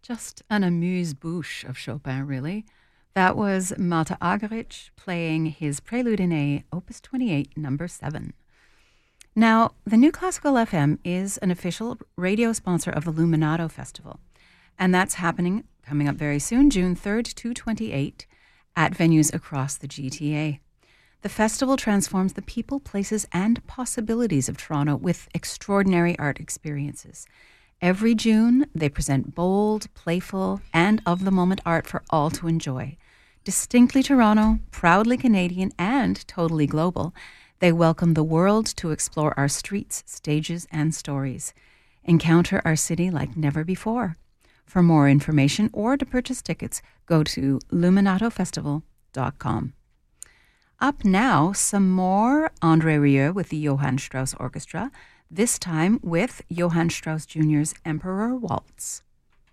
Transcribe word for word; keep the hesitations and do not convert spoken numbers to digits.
Just an amuse-bouche of Chopin, really. That was Mata Agrich playing his Prelude in A, Opus twenty-eight, number seven. Now, the New Classical F M is an official radio sponsor of the Luminato Festival, and that's happening, coming up very soon, June third to twenty-eighth, at venues across the G T A. The festival transforms the people, places, and possibilities of Toronto with extraordinary art experiences. Every June, they present bold, playful, and of-the-moment art for all to enjoy. Distinctly Toronto, proudly Canadian, and totally global, they welcome the world to explore our streets, stages, and stories. Encounter our city like never before. For more information or to purchase tickets, go to luminato festival dot com. Up now, some more André Rieu with the Johann Strauss Orchestra, this time with Johann Strauss Junior's Emperor Waltz.